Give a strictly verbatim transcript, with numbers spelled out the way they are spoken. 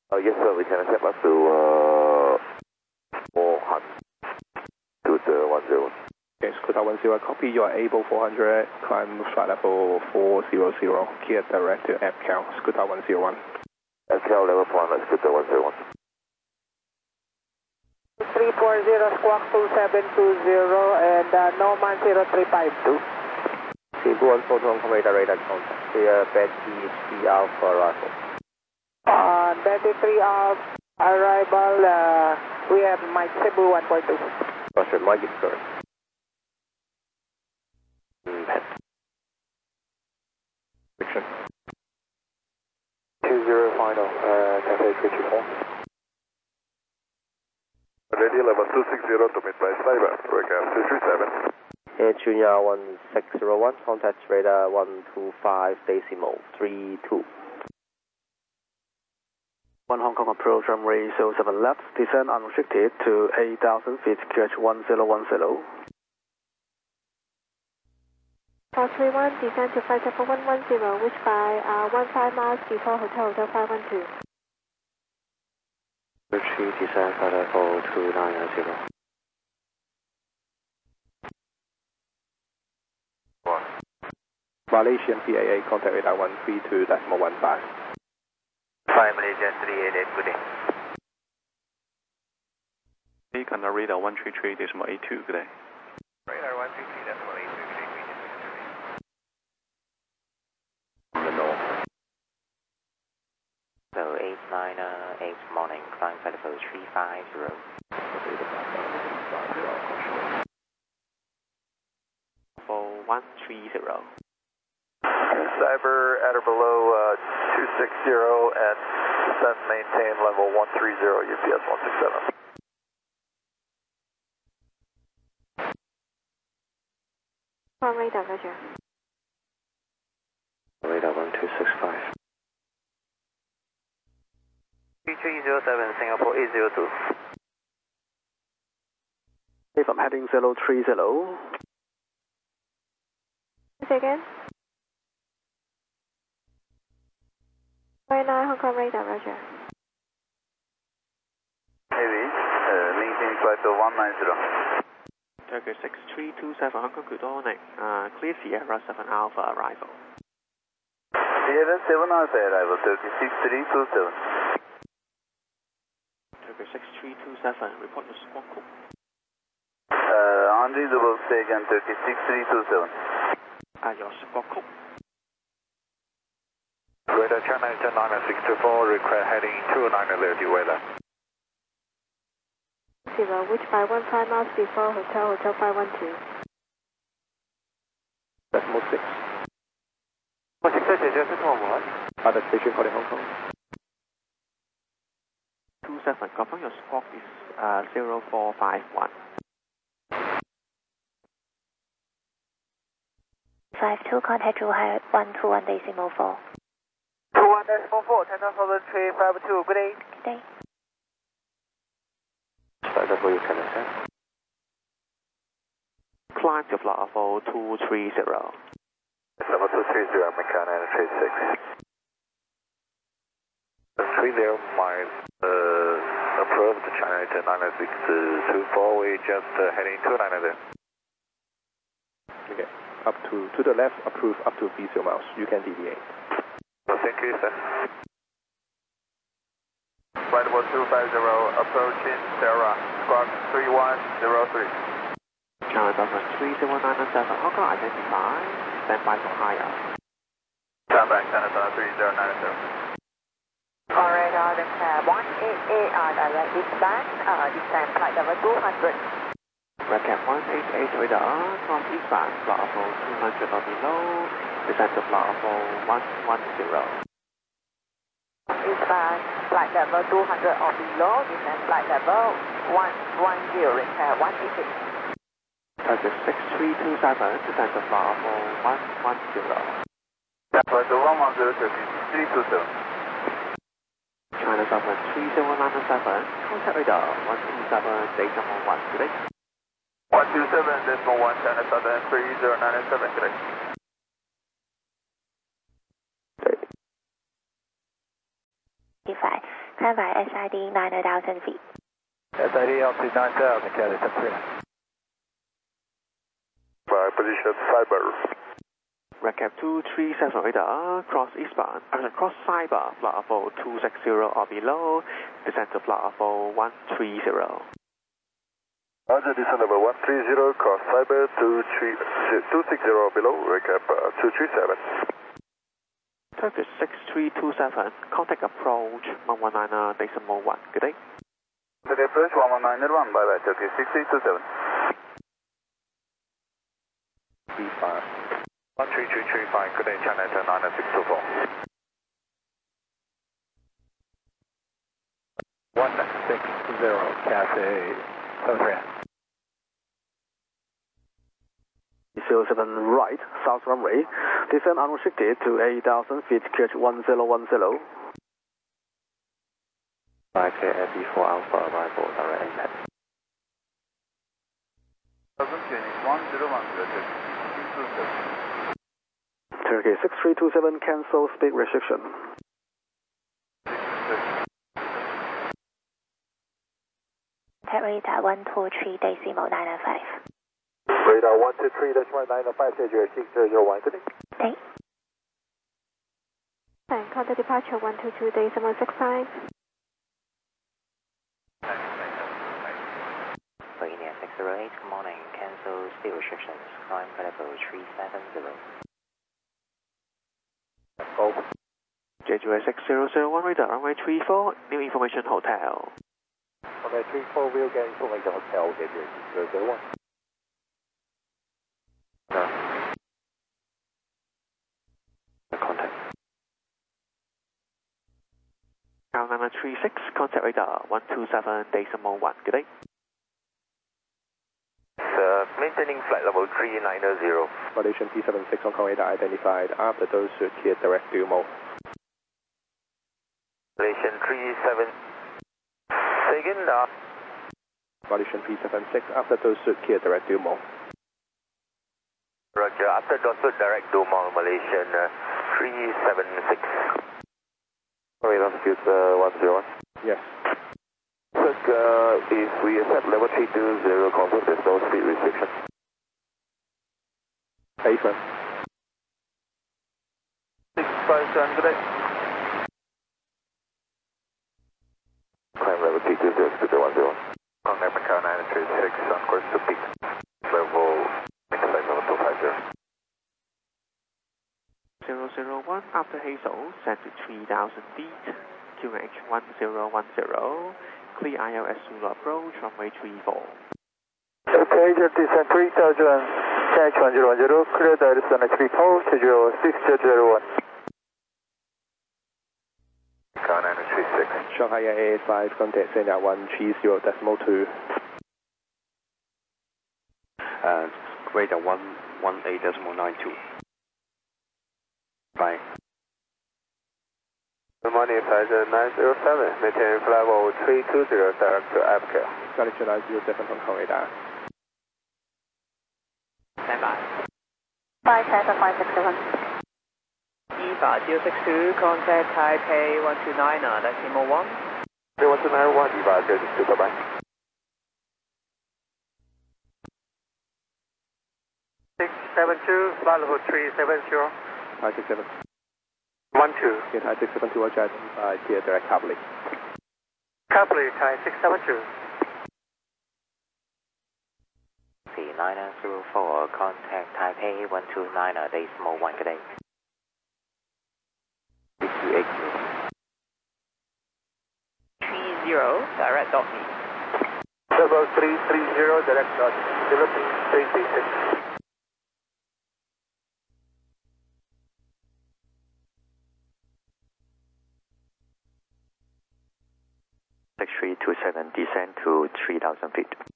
Uh, yes, sir. We can accept up to uh, four hundred. Scooter one zero one. Okay, Scooter one zero, copy. You are able four hundred. Climb flight level four hundred. Clear direct to F-Cal. Scooter one zero one. F-Cal level four hundred. Scooter one zero one. three four zero, squawk two seven two zero, and uh, Norman zero three five two. Cebu one four two, radar, radar contact. Clear Betty three Alpha arrival. On Betty three Alpha arrival, uh, we have Mike Cebu one four two. Roger, Mike is correct. Fiction. two zero final, uh, Cafe three two four. Ready level two six zero to meet by Cyber, broadcast two three seven. Air Junior one six zero one, contact radar one two five decimal three two. one Hong Kong approach runway zero seven left, descend unrestricted to eight thousand feet, Q H one zero one zero. four three one, descend to five seven one one zero, which by uh, one five miles before Hotel Hotel five one two. Retreat descend flight level two nine zero. Malaysian P A A, contact radar one three two decimal one five. five Malaysian three eight eight, good day. Beacon radar one three three decimal eight two, good day. Radar one three three decimal eight two, good day. From the north. So eight nine eight morning, climb flight level three five zero. For one three zero. Cyber at or below uh, two six zero and descend maintain level one three zero, U P S one six seven. From radar, Roger. Radar one two six five. three three zero seven, Singapore eight zero two. Hey, from heading zero three zero. Say again. Right now, Hong Kong radar, Roger. Heavy, uh, maintain flight to one nine zero. Turkish six three two seven, Hong Kong, good morning. Uh, clear Sierra seven Alpha arrival. Sierra seven Alpha arrival, Turkish six three two seven. Turkish six three two seven, report your squawk code. Uh, unreadable say again, Turkish six three two seven. Uh, your squawk code. Radar China nine six two four, request heading two nine zero, weather. Zero, which by one five miles before Hotel Hotel five one two. Decimal six. What six is just a normal one? Other station calling Hong Kong. two seven, confirm your squawk is uh, zero four five one. five two, contact Zhuhai one two one decimal four. two one decimal four, ten thousand three five two, good day. Good day. Flight level you can accept. Climb to flight level two three zero. Level two three zero, Mecca nine three six. three zero miles, uh, approved China nine six two four, we just uh, heading two nine zero. Okay. Up to, to the left, approve up to V zero miles. You can deviate. So thank you, sir. Flight level two five zero, approaching Sarah, squawk three one zero three. China three zero nine seven, Hong Kong identify, stand by for higher. Stand back, China three zero nine seven. Alright, uh, the cab one eight eight, uh, direct dispatch, uh, descend flight level two hundred. Redcap one eight eight radar, north eastbound, flight level two hundred or below, descend to flight level one one zero. Eastbound, flight level two hundred or below, descend flight level one one zero, repair one eight eight. Turkish six three two seven, descend to flight level one one zero. Flight to one one zero, Turkish six three two seven. China Southern three zero nine seven, contact radar one two seven decimal one, today. one two seven decimal one, China Southern three zero nine seven, today. Climb by S I D nine thousand feet. S I D altitude nine thousand, Caddy seven three. By position cyber. Redcap two three seven radar, cross eastbound, uh, cross cyber, flight level two six zero or below, descent to flight level one three zero. Roger, descent level one three zero, cross cyber two six zero below, recap uh, two three seven. Turkish six three two seven, contact approach one one nine decimal one, good day. The approach one one nine one, bye bye, Turkish six three two seven. B five. one three three three five, good day, China nine six two four. one six zero, Cathay seven three. zero seven right, south runway, descend unrestricted to eight thousand feet, Q H one zero one zero. five K F B four Alpha arrival, direct impact. one zero one zero, Turkey six three two seven, cancel speed restriction. Contact radar one two three decimal nine five. Radar one two three decimal nine five, schedule six zero zero one, good day. Thanks. And contact departure one two two decimal six five. For India six zero eight, good morning. Cancel speed restrictions. Climb level three seven zero. Go. J J six zero zero one radar, runway three four, new information hotel. Okay, three four, we'll get information hotel, J J six zero zero one. Contact. Ground number three six, contact radar one two seven decimal one, good day. Uh, maintaining flight level three nine zero. Malaysian P seven six Hong Kong radar identified. After those should clear direct to Mo. Malaysian three seven. Say again, uh, Malaysian P seven six, after those should clear direct to Mo. Roger, after Dotwood direct to Mall, Malaysian uh, three seven six. Sorry, altitude uh, one zero one. Yes. Look, uh, if we accept level three two zero, confirm there's no speed restriction. Basement. six five seven, good day. Climb level three two zero, two zero one zero. Contact Macau nine three six, on course to peak. Level, flight level two five zero. zero zero one, after Hazel, set to three thousand feet, Q H one zero one zero, clear I L S Zulu approach, runway three four. Okay, descent three thousand, Q H one zero one zero, clear direct runway three four, schedule six zero zero one. Macau nine three six. Shanghai Air five, contact Sanya one three zero decimal two. Uh, radar one one eight decimal nine two. Bye. Good morning, flight nine zero seven, maintain flight level three two zero, direct to Abigail. Malaysian nine zero seven Hong Kong radar. Stand by. Five seven five six seven. E five zero six two, contact Taipei one two nine decimal one. one two nine one, E five zero six two, bye bye. six seven two, flight level three seven zero. Thai six seven. one two. Okay, Thai six seven two, Roger, identified, clear direct Kabuli. Kabuli, Thai six seven two. C nine zero four, contact Taipei one two nine decimal one, good day. six two eight zero. three zero, direct dot me. Level three three zero, direct dot Philippines three three six. six three two seven, descend to three thousand feet.